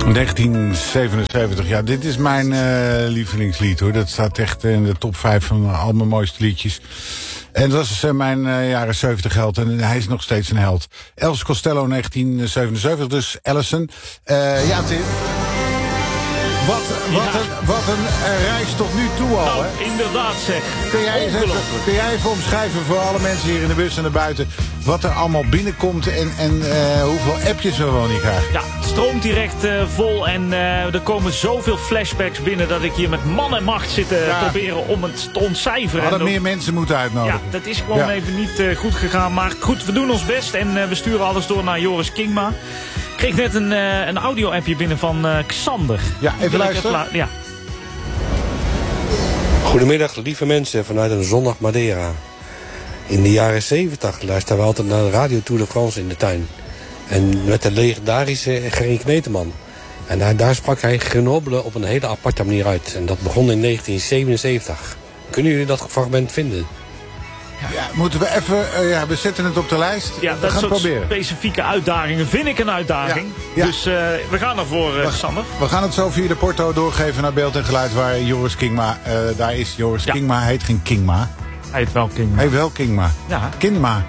1977, ja, dit is mijn lievelingslied, hoor. Dat staat echt in de top 5 van al mijn mooiste liedjes. En dat was mijn jaren 70 held. En hij is nog steeds een held. Elvis Costello, 1977, dus Allison. Ja, Tim. Wat een reis tot nu toe al, nou, hè? Inderdaad, zeg. Kun jij even omschrijven voor alle mensen hier in de bus en erbuiten wat er allemaal binnenkomt en hoeveel appjes we wel niet krijgen? Ja, het stroomt direct vol en er komen zoveel flashbacks binnen dat ik hier met man en macht zit te proberen om het te ontcijferen. Hadden meer mensen moeten uitnodigen. Ja, dat is gewoon even niet goed gegaan. Maar goed, we doen ons best en we sturen alles door naar Joris Kingma. Ik kreeg net een audio-appje binnen van Xander. Ja, even luisteren. Ja. Goedemiddag, lieve mensen vanuit een zondag Madeira. In de jaren 70 luisterden we altijd naar de Radio Tour de France in de tuin. En met de legendarische Gerry Kneteman. En daar sprak hij Grenoble op een hele aparte manier uit. En dat begon in 1977. Kunnen jullie dat fragment vinden? Ja, moeten we even... we zetten het op de lijst. Ja, we gaan het proberen. Specifieke uitdagingen vind ik een uitdaging. Ja. Dus we gaan ervoor, Sander. We gaan het zo via de porto doorgeven naar Beeld en Geluid... waar Joris Kingma, daar is Joris Kingma. Hij heet geen Kingma. Hij heet wel Kingma. Hij heet wel Kingma. Ja. Kingma.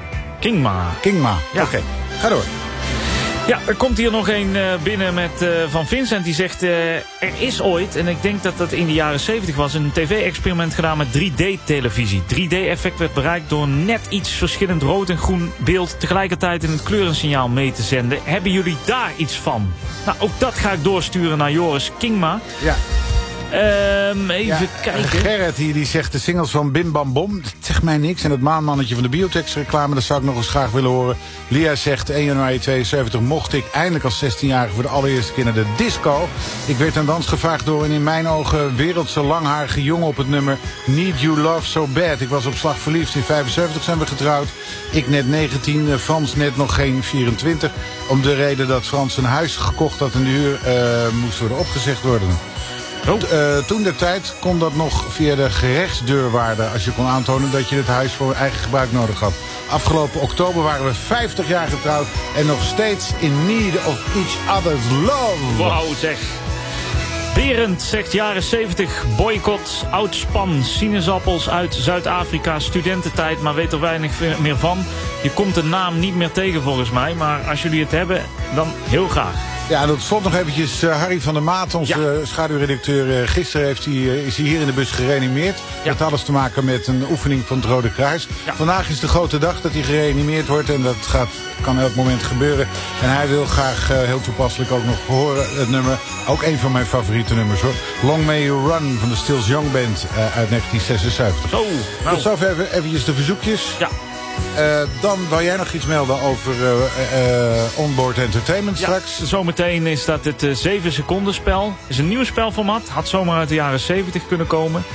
Ja. Oké, ga door. Ja, er komt hier nog een binnen met van Vincent. Die zegt, er is ooit, en ik denk dat dat in de jaren 70 was... een tv-experiment gedaan met 3D-televisie. 3D-effect werd bereikt door net iets verschillend rood en groen beeld... tegelijkertijd in het kleurensignaal mee te zenden. Hebben jullie daar iets van? Nou, ook dat ga ik doorsturen naar Joris Kingma. Ja. Even kijken. Gerrit hier die zegt de singles van Bim Bam Bom. Dat zegt mij niks. En het maanmannetje van de Biotex reclame, dat zou ik nog eens graag willen horen. Lia zegt 1 januari 72 mocht ik eindelijk als 16-jarige voor de allereerste keer naar de disco. Ik werd aan dans gevraagd door een in mijn ogen wereldse langharige jongen op het nummer Need You Love So Bad. Ik was op slag verliefd. In 75 zijn we getrouwd. Ik net 19, Frans net nog geen 24. Om de reden dat Frans een huis gekocht had en de huur moest worden opgezegd worden. Toen de tijd kon dat nog via de gerechtsdeurwaarde als je kon aantonen dat je het huis voor eigen gebruik nodig had. Afgelopen oktober waren we 50 jaar getrouwd en nog steeds in need of each other's love. Wauw, zeg. Berend zegt jaren 70, boycott, oud span, sinaasappels uit Zuid-Afrika, studententijd, maar weet er weinig meer van. Je komt de naam niet meer tegen volgens mij, maar als jullie het hebben, dan heel graag. Ja, dat slot nog eventjes Harry van der Maat, onze schaduwredacteur. Gisteren is hij hier in de bus gereanimeerd. Ja. Dat had alles te maken met een oefening van het Rode Kruis. Ja. Vandaag is de grote dag dat hij gereanimeerd wordt en dat kan elk moment gebeuren. En hij wil graag heel toepasselijk ook nog horen het nummer. Ook een van mijn favoriete nummers, hoor. Long May You Run van de Stills Young Band uit 1976. Nou. Tot zover eventjes de verzoekjes. Ja. Dan wou jij nog iets melden over Onboard Entertainment straks. Zometeen is dat het 7 seconden spel. Het is een nieuw spelformat. Had zomaar uit de jaren 70 kunnen komen.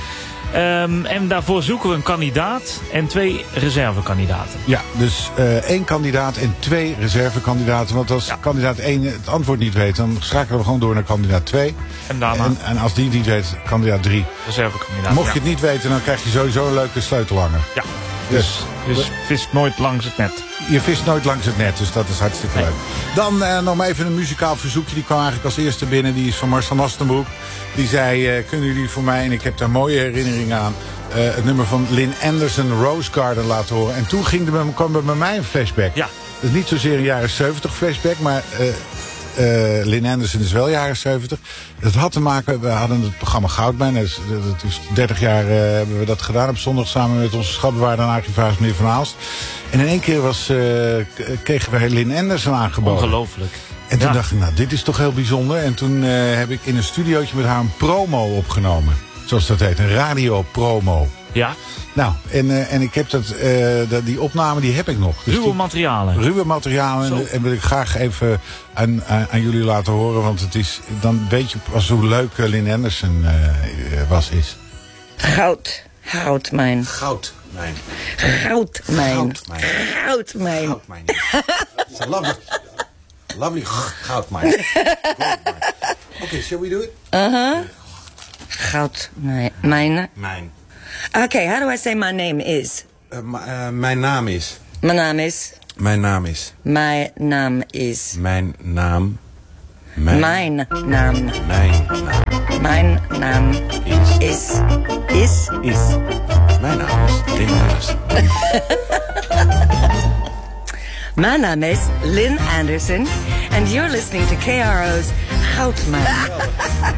En daarvoor zoeken we een kandidaat en 2 reservekandidaten. Ja, dus 1 kandidaat en 2 reservekandidaten. Want als kandidaat 1 het antwoord niet weet, dan schakelen we gewoon door naar kandidaat 2. En daarna... En als die niet weet, kandidaat 3. Reservekandidaat. Mocht je het niet weten, dan krijg je sowieso een leuke sleutelhanger. Ja. Dus vist nooit langs het net. Je vist nooit langs het net, dus dat is hartstikke leuk. Dan nog maar even een muzikaal verzoekje. Die kwam eigenlijk als eerste binnen. Die is van Marcel Mastenbroek. Die zei, kunnen jullie voor mij, en ik heb daar mooie herinneringen aan... het nummer van Lynn Anderson, Rose Garden, laten horen. En toen kwam er bij mij een flashback. Ja. Dat is niet zozeer een jaren 70 flashback, maar... Lynn Anderson is wel jaren 70. Dat had te maken, we hadden het programma Goudmijn. Dat is 30 jaar hebben we dat gedaan op zondag samen met onze schatbewaarder en archivaris meneer Van Aalst. En in één keer kregen wij Lynn Anderson aangeboden. Ongelooflijk. En toen dacht ik, nou, dit is toch heel bijzonder. En toen heb ik in een studiootje met haar een promo opgenomen. Zoals dat heet, een radiopromo. Ja. Nou, en ik heb die opname die heb ik nog. Dus ruwe materialen. Ruwe materialen. En wil ik graag even aan jullie laten horen. Want het is, dan weet je pas hoe leuk Lynn Anderson is. Goudmijn. Goudmijn. It's a lovely goudmijn. Okay, shall we do it? Goudmijn. Mijn. Okay, how do I say my name is? Mijn naam is. Mijn naam is. Mijn naam is. Mijn naam is. Mijn naam. Mijn naam. Mijn naam Mijn naam is. Mijn naam is Lynn Anderson. Mijn naam is Lynn Anderson. And you're listening to KRO's Goudman.